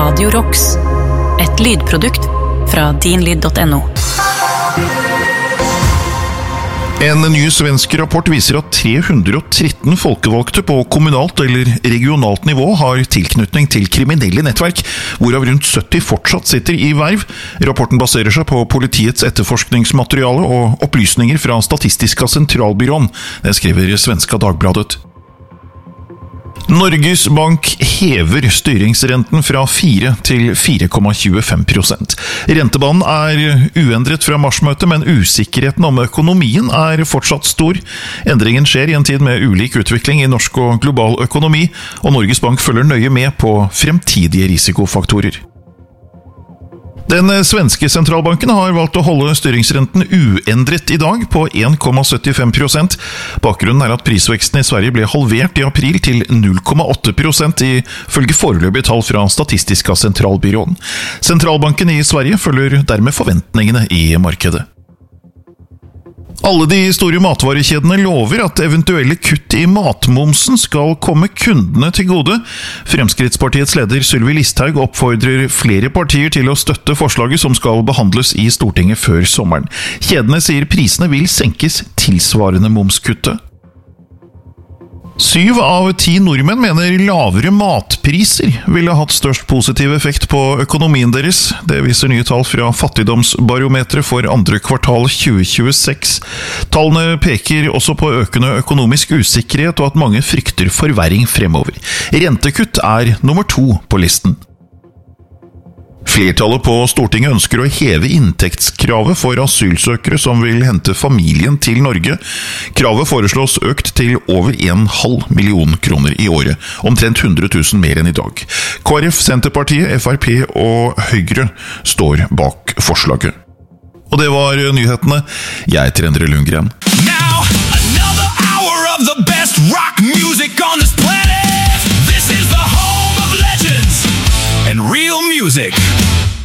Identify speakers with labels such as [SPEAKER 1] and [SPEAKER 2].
[SPEAKER 1] Radio Rocks, et lydprodukt fra dinlyd.no.
[SPEAKER 2] En ny svensk rapport viser at 313 folkevalgte på kommunalt eller regionalt nivå har tilknytning til kriminelle nettverk, hvorav rundt 70 fortsatt sitter i verv. Rapporten baserer seg på politiets etterforskningsmateriale og opplysninger fra Statistiska centralbyrån, det skriver Svenska Dagbladet. Norges Bank hever styringsrenten fra 4 til 4,25%. Rentebanen er uendret fra marsmøtet, men usikkerheten om økonomien er fortsatt stor. Endringen skjer i en tid med ulik utvikling i norsk og global økonomi, og Norges Bank følger nøye med på fremtidige risikofaktorer. Den svenske sentralbanken har valgt å holde styringsrenten uendret i dag på 1,75%. Bakgrunnen er at prisveksten i Sverige ble halvert i april til 0,8% ifølge foreløpige tall fra Statistiska centralbyrån. Sentralbanken i Sverige følger dermed forventningene i markedet. Alle de store matvarekjedene lover at eventuelle kutt i matmomsen skal komme kundene til gode. Fremskrittspartiets leder Sylvi Listhaug oppfordrer flere partier til å støtte forslaget som skal behandles i Stortinget før sommeren. Kjedene sier prisene vil senkes tilsvarende momskuttet. 7 av 10 nordmenn mener lavere matpriser ville hatt størst positiv effekt på økonomien deres. Det viser nye tall fra Fattigdomsbarometeret for andre kvartal 2026. Tallene peker også på økende økonomisk usikkerhet og at mange frykter forverring fremover. Rentekutt er nummer 2 på listen. Flertallet på Stortinget ønsker å heve inntektskravet for asylsøkere som vil hente familien til Norge. Kravet foreslås økt til over 1,5 million kroner i året, omtrent 100 000 mer enn i dag. KrF, Senterpartiet, FrP og Høyre står bak forslaget. Og det var nyhetene. Jeg heter Endre Lundgren.